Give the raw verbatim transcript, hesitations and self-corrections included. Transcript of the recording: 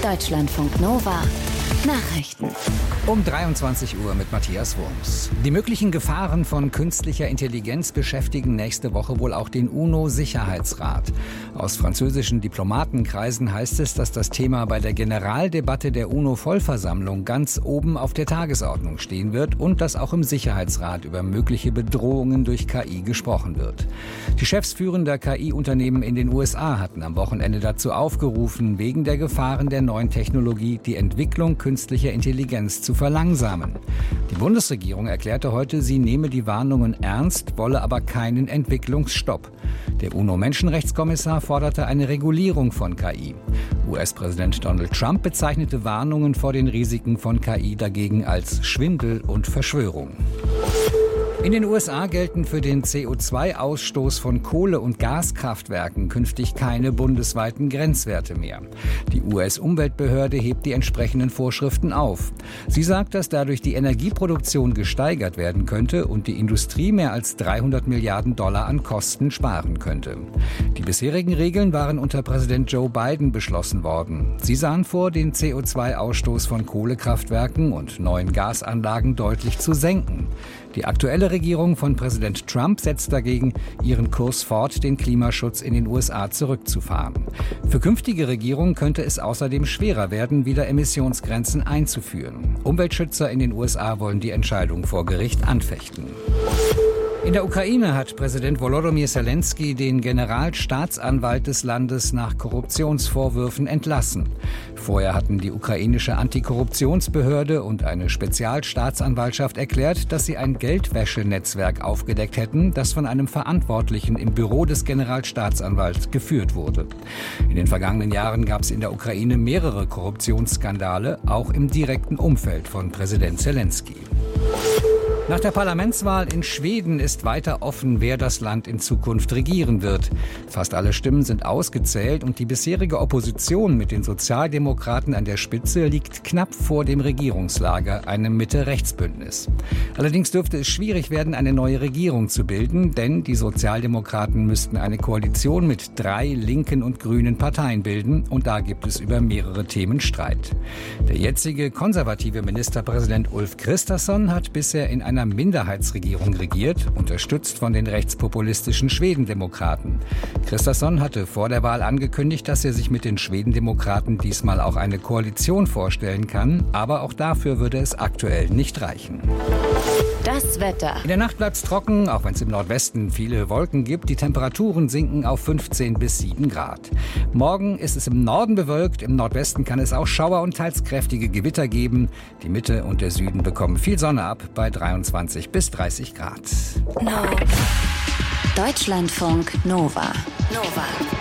Deutschlandfunk Nova Nachrichten. Um dreiundzwanzig Uhr mit Matthias Wurms. Die möglichen Gefahren von künstlicher Intelligenz beschäftigen nächste Woche wohl auch den UNO-Sicherheitsrat. Aus französischen Diplomatenkreisen heißt es, dass das Thema bei der Generaldebatte der UNO-Vollversammlung ganz oben auf der Tagesordnung stehen wird und dass auch im Sicherheitsrat über mögliche Bedrohungen durch K I gesprochen wird. Die Chefs führender K I-Unternehmen in den U S A hatten am Wochenende dazu aufgerufen, wegen der Gefahren der neuen Technologie die Entwicklung künstlicher Intelligenz zu verlangsamen. Die Bundesregierung erklärte heute, sie nehme die Warnungen ernst, wolle aber keinen Entwicklungsstopp. Der UNO-Menschenrechtskommissar forderte eine Regulierung von K I. U S-Präsident Donald Trump bezeichnete Warnungen vor den Risiken von K I dagegen als Schwindel und Verschwörung. In den U S A gelten für den C O zwei Ausstoß von Kohle- und Gaskraftwerken künftig keine bundesweiten Grenzwerte mehr. Die U S-Umweltbehörde hebt die entsprechenden Vorschriften auf. Sie sagt, dass dadurch die Energieproduktion gesteigert werden könnte und die Industrie mehr als dreihundert Milliarden Dollar an Kosten sparen könnte. Die bisherigen Regeln waren unter Präsident Joe Biden beschlossen worden. Sie sahen vor, den C O zwei Ausstoß von Kohlekraftwerken und neuen Gasanlagen deutlich zu senken. Die aktuelle Regierung von Präsident Trump setzt dagegen ihren Kurs fort, den Klimaschutz in den U S A zurückzufahren. Für künftige Regierungen könnte es außerdem schwerer werden, wieder Emissionsgrenzen einzuführen. Umweltschützer in den U S A wollen die Entscheidung vor Gericht anfechten. In der Ukraine hat Präsident Volodymyr Zelensky den Generalstaatsanwalt des Landes nach Korruptionsvorwürfen entlassen. Vorher hatten die ukrainische Antikorruptionsbehörde und eine Spezialstaatsanwaltschaft erklärt, dass sie ein Geldwäschenetzwerk aufgedeckt hätten, das von einem Verantwortlichen im Büro des Generalstaatsanwalts geführt wurde. In den vergangenen Jahren gab es in der Ukraine mehrere Korruptionsskandale, auch im direkten Umfeld von Präsident Zelensky. Nach der Parlamentswahl in Schweden ist weiter offen, wer das Land in Zukunft regieren wird. Fast alle Stimmen sind ausgezählt und die bisherige Opposition mit den Sozialdemokraten an der Spitze liegt knapp vor dem Regierungslager, einem Mitte-Rechts-Bündnis. Allerdings dürfte es schwierig werden, eine neue Regierung zu bilden, denn die Sozialdemokraten müssten eine Koalition mit drei linken und grünen Parteien bilden und da gibt es über mehrere Themen Streit. Der jetzige konservative Ministerpräsident Ulf Kristersson hat bisher in einer Minderheitsregierung regiert, unterstützt von den rechtspopulistischen Schwedendemokraten. Kristersson hatte vor der Wahl angekündigt, dass er sich mit den Schwedendemokraten diesmal auch eine Koalition vorstellen kann, aber auch dafür würde es aktuell nicht reichen. Das Wetter. In der Nacht bleibt es trocken, auch wenn es im Nordwesten viele Wolken gibt. Die Temperaturen sinken auf fünfzehn bis sieben Grad. Morgen ist es im Norden bewölkt, im Nordwesten kann es auch Schauer und teils kräftige Gewitter geben. Die Mitte und der Süden bekommen viel Sonne ab bei dreiundzwanzig bis dreißig Grad. No. Deutschlandfunk Nova. Nova.